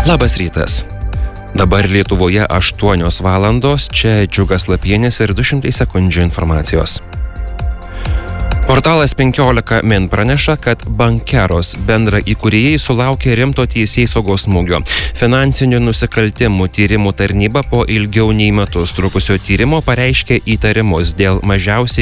Labas rytas. Dabar Lietuvoje 8 valandos, čia Džiugas Lapienis ir 200 sekundžių informacijos. Portalas 15 min praneša, kad Bankeros bendra įkūrėjai sulaukė rimto teisėsaugos smūgio. Finansinių nusikaltimų tyrimų tarnyba po ilgiau nei metus trukusio tyrimo pareiškė įtarimus dėl mažiausiai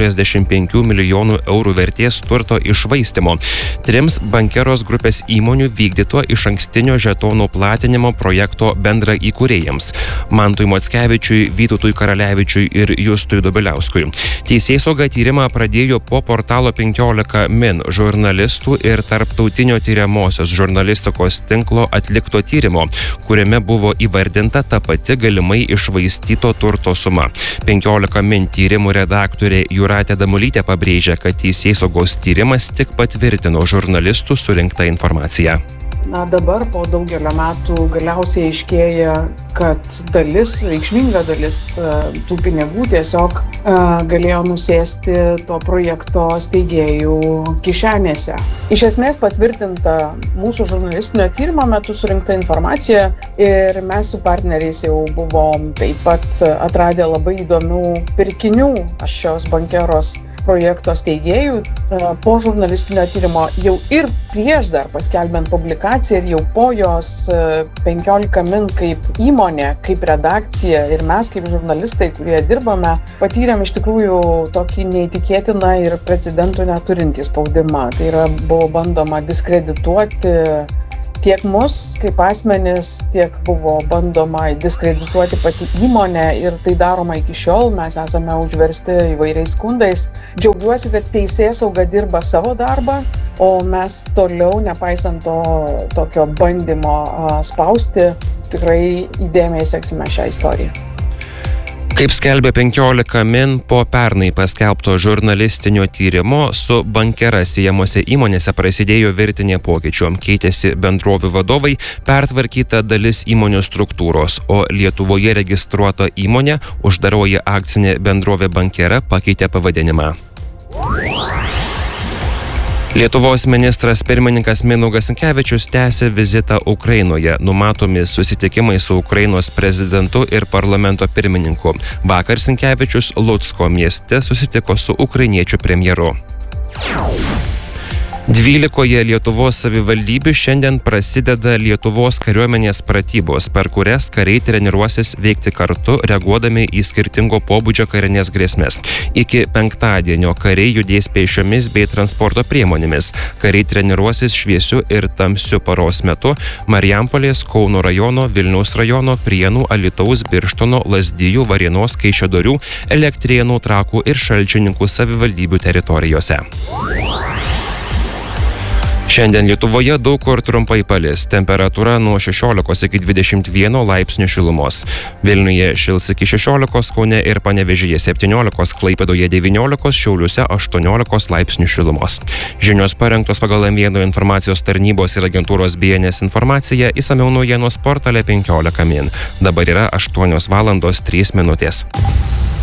45 milijonų eurų vertės turto iššvaistymo. 3 Bankeros grupės įmonių vykdyto išankstinio žetonų platinimo projekto bendra įkūrėjams – Mantui Mockevičiui, Vytautui Karalevičiui ir Justui Dobiliauskui. Teisėsauga tyrimą pradėjo po portalo 15 min žurnalistų ir tarptautinio tyriamosios žurnalistikos tinklo atlikto tyrimo, kuriame buvo įvardinta ta pati galimai iššvaistyto turto suma. 15 min tyrimų redaktorė Jūratė Damulytė pabrėžia, kad teisėsaugos tyrimas tik patvirtino žurnalistų surinktą informaciją. Dabar po daugelio metų galiausiai aiškėja, kad reikšminga dalis tų pinigų tiesiog galėjo nusėsti to projekto steigėjų kišenėse. Iš esmės patvirtinta mūsų žurnalistinio tyrimo metu surinkta informacija ir mes su partneriais jau buvom taip pat atradę labai įdomių pirkinių šios Bankeros projekto steigėjų po žurnalistinio tyrimo jau ir prieš dar paskelbiant publikaciją ir jau po jos 15 min kaip įmonė, kaip redakcija ir mes kaip žurnalistai, kurie dirbame, patyrėm iš tikrųjų tokį neįtikėtiną ir precedentų neturintį spaudimą. Tai yra, buvo bandoma diskredituoti tiek mus kaip asmenis, tiek buvo bandoma diskredituoti pati įmonė ir tai daroma iki šiol. Mes esame užversti įvairiais skundais. Džiaugiuosi, kad teisėsauga dirba savo darbą, o mes toliau, nepaisant to tokio bandymo spausti, tikrai įdėmiai seksime šią istoriją. Kaip skelbė 15 min, po pernai paskelbto žurnalistinio tyrimo su Bankera siejamose įmonėse prasidėjo virtinė pokyčių. Keitėsi bendrovių vadovai, pertvarkyta dalis įmonių struktūros, o Lietuvoje registruota įmonė, uždaroji akcinė bendrovė Bankera, pakeitė pavadinimą. Lietuvos ministras pirmininkas Mindaugas Sinkevičius tęsia vizitą Ukrainoje. Numatomi susitikimai su Ukrainos prezidentu ir parlamento pirmininku. Vakar Sinkevičius Lucko mieste susitiko su ukrainiečių premjeru. 12 Lietuvos savivaldybių šiandien prasideda Lietuvos kariuomenės pratybos, per kurias kariai treniruosis veikti kartu, reaguodami į skirtingo pobūdžio karinės grėsmės. Iki penktadienio kariai judės pėsčiomis bei transporto priemonėmis. Kariai treniruosis šviesiu ir tamsiu paros metu Marijampolės, Kauno rajono, Vilniaus rajono, Prienų, Alytaus, Birštono, Lazdijų, Varėnos, Kaišiadorių, Elektrėnų, Trakų ir Šalčininkų savivaldybių teritorijose. Šiandien Lietuvoje daug kur trumpai palis. Temperatūra nuo 16 iki 21 laipsnių šilumos. Vilniuje šils iki 16, Kaune ir Panevėžyje 17, Klaipėdoje 19, Šiauliuose 18 laipsnių šilumos. Žinios parengtos pagal M1 informacijos tarnybos ir agentūros BNS informaciją, išsamiau naujienos portale 15 min. Dabar yra 8 valandos 3 minutės.